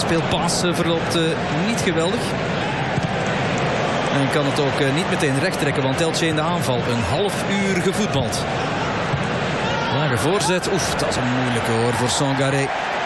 speelpas verloopt niet geweldig. En kan het ook niet meteen recht trekken, want Elche in de aanval. Een half uur gevoetbald. Lage voorzet. Oef, dat is een moeilijke hoor voor Sangaré.